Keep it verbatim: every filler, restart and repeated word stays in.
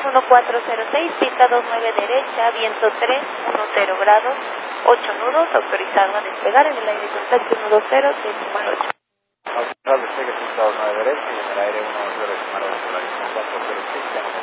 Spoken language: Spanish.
uno cuatro cero seis, pista dos nueve derecha, viento tres, cero grados, ocho nudos, autorizado a despegar en el aire contacto uno dos cero, seis ocho. Autorizado despegue, pista dos nueve derecha y en el aire uno dos cero, cuatro cero seis.